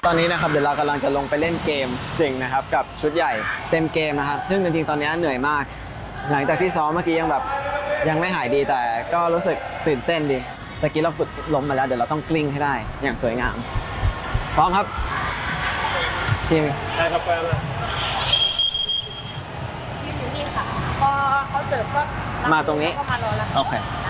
ตอนนี้นะครับเดี๋ยวเรากำลังจะลงไปเล่นเกมจริงนะครับกับชุดใหญ่เต็มเกมนะครับซึ่งจริงๆตอนนี้เหนื่อยมากหลังจากที่ซ้อมเมื่อกี้ยังไม่หายดีแต่ก็รู้สึกตื่นเต้นดีตะกี้เราฝึกล้มมาแล้วเดี๋ยวเราต้องกลิ้งให้ได้อย่างสวยงามพร้อมครับทีมได้กาแฟมายืนอยู่นี่ค่ะพอเขาเสิร์ฟก็มาตรงนี้ก็มารอแล้วโอเค